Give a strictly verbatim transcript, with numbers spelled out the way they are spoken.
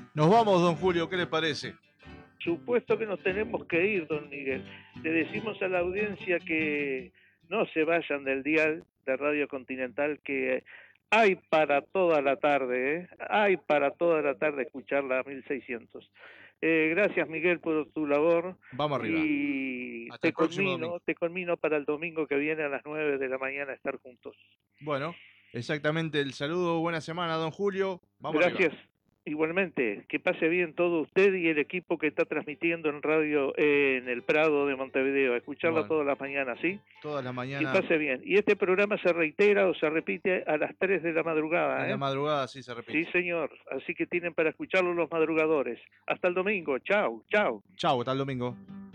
Nos vamos, don Julio, ¿qué le parece? Supuesto que nos tenemos que ir, don Miguel. Le decimos a la audiencia que no se vayan del dial de Radio Continental, que hay para toda la tarde, ¿eh? Hay para toda la tarde escuchar la mil seiscientos. Eh, gracias, Miguel, por tu labor Vamos arriba. y Hasta te el próximo domingo. conmino, te conmino para el domingo que viene a las nueve de la mañana estar juntos. Bueno, exactamente el saludo. Buena semana, don Julio. Vamos arriba. Gracias. Igualmente, que pase bien todo usted y el equipo que está transmitiendo en radio eh, en el Prado de Montevideo. Escucharla Bueno, todas las mañanas, ¿sí? todas las Que mañanas. pase bien. Y este programa se reitera o se repite a las tres de la madrugada, En la ¿eh? madrugada sí se Sí, repite. señor. Así que tienen para escucharlo los madrugadores. Hasta el domingo. Chau, chau. Chau, hasta el domingo.